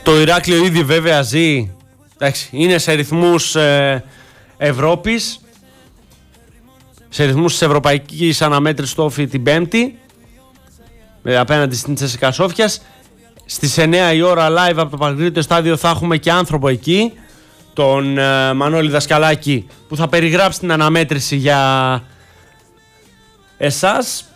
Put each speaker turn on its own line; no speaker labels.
Το Ηράκλειο ήδη βέβαια ζει, εντάξει, είναι σε ρυθμούς Ευρώπης, σε ρυθμούς της ευρωπαϊκής αναμέτρησης του Όφη την Πέμπτη, απέναντι στην CSKA Σόφιας. Στις 9 η ώρα live από το Παγκρίτιο στάδιο θα έχουμε και άνθρωπο εκεί, τον Μανώλη Δασκαλάκη, που θα περιγράψει την αναμέτρηση για εσάς.